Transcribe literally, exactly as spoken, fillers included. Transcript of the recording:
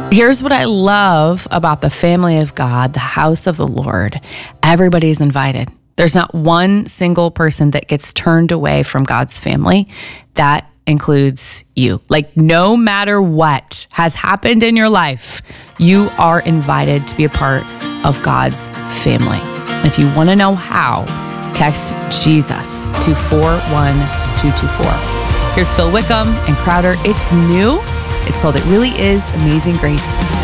Here's what I love about the family of God, the house of the Lord. Everybody's invited. There's not one single person that gets turned away from God's family. That includes you. Like, no matter what has happened in your life, you are invited to be a part of God's family. If you want to know how, text Jesus to four one two two four. Here's Phil Wickham and Crowder. It's new. It's called It Really Is Amazing Grace.